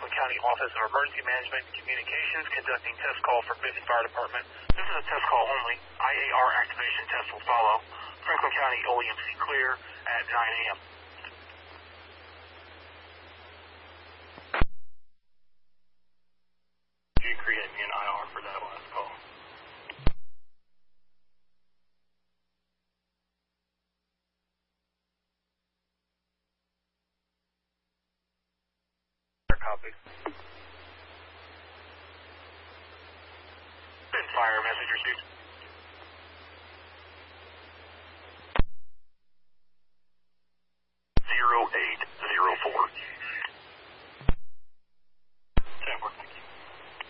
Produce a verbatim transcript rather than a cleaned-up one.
Franklin County Office of Emergency Management and Communications conducting test call for Benton Fire Department. This is a test call only. I A R activation test will follow. Franklin County O E M C clear at nine A M You create me an I R for that last call. Copy. Benton Fire message received.